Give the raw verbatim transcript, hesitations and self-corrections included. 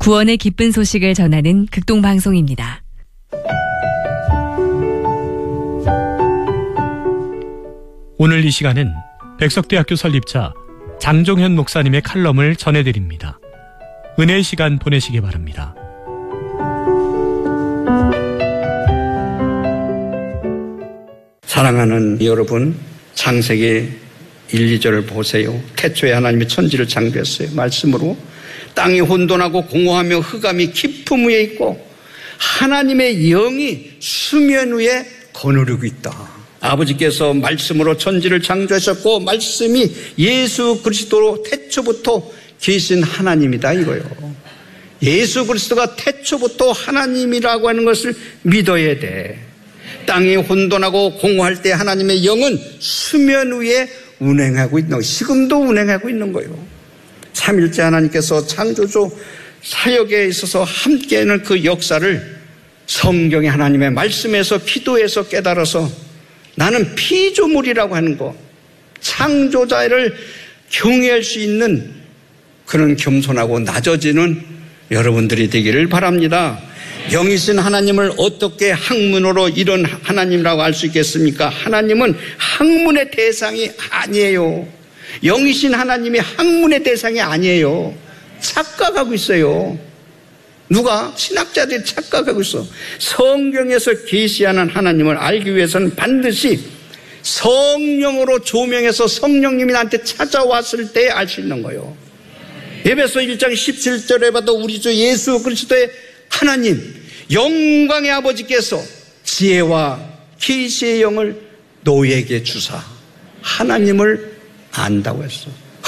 구원의 기쁜 소식을 전하는 극동방송입니다. 오늘 이 시간은 백석대학교 설립자 장종현 목사님의 칼럼을 전해드립니다. 은혜의 시간 보내시기 바랍니다. 사랑하는 여러분, 창세기 일, 이 절을 보세요. 태초에 하나님이 천지를 창조했어요. 말씀으로 땅이 혼돈하고 공허하며 흑암이 깊음 위에 있고 하나님의 영이 수면 위에 거느리고 있다. 아버지께서 말씀으로 천지를 창조하셨고 말씀이 예수 그리스도로 태초부터 계신 하나님이다 이거요. 예수 그리스도가 태초부터 하나님이라고 하는 것을 믿어야 돼. 땅이 혼돈하고 공허할 때 하나님의 영은 수면 위에 운행하고 있는 거예요. 지금도 운행하고 있는 거예요. 삼일째 하나님께서 창조주 사역에 있어서 함께하는 그 역사를 성경의 하나님의 말씀에서 기도해서 깨달아서 나는 피조물이라고 하는 거, 창조자를 경외할 수 있는 그런 겸손하고 낮아지는 여러분들이 되기를 바랍니다. 영이신 하나님을 어떻게 학문으로 이런 하나님이라고 알 수 있겠습니까? 하나님은 학문의 대상이 아니에요. 영이신 하나님이 학문의 대상이 아니에요. 착각하고 있어요. 누가? 신학자들이 착각하고 있어. 성경에서 계시하는 하나님을 알기 위해서는 반드시 성령으로 조명해서 성령님이 나한테 찾아왔을 때 알 수 있는 거예요. 에베소 일 장 십칠 절에 봐도 우리 주 예수 그리스도의 하나님, 영광의 아버지께서 지혜와 계시의 영을 너희에게 주사 하나님을 안다고 했어.